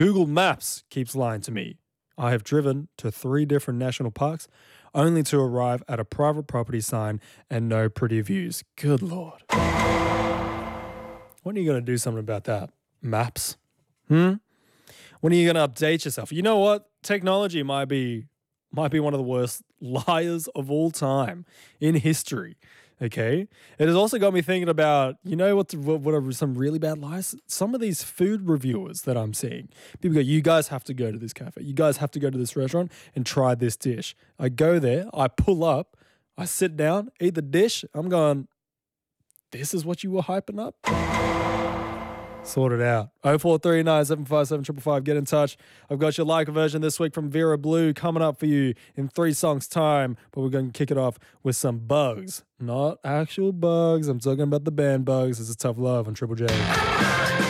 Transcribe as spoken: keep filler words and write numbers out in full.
Google Maps keeps lying to me. I have driven to three different national parks only to arrive at a private property sign and no pretty views. Good Lord. When are you going to do something about that? Maps? Hmm? When are you going to update yourself? You know what? Technology might be might be one of the worst liars of all time in history. Okay? It has also got me thinking about, you know what, what, what are some really bad lies? Some of these food reviewers that I'm seeing. People go, you guys have to go to this cafe. You guys have to go to this restaurant and try this dish. I go there, I pull up, I sit down, eat the dish. I'm going, this is what you were hyping up? Sort it out. oh four three nine seven five seven five five. Get in touch. I've got your like version this week from Vera Blue coming up for you in three songs' time. But we're going to kick it off with some bugs. Not actual bugs. I'm talking about the band Bugs. This is Tough Love on Triple J.